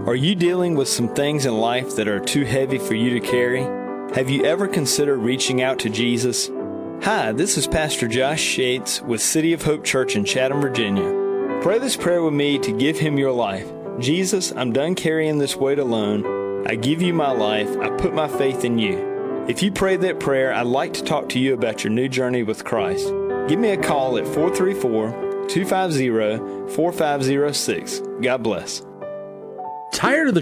Are you dealing with some things in life that are too heavy for you to carry? Have you ever considered reaching out to Jesus? Hi, this is Pastor Josh Shates with City of Hope Church in Chatham, Virginia. Pray this prayer with me to give Him your life. Jesus, I'm done carrying this weight alone. I give you my life. I put my faith in you. If you prayed that prayer, I'd like to talk to you about your new journey with Christ. Give me a call at 434-250-4506. God bless. Tired of the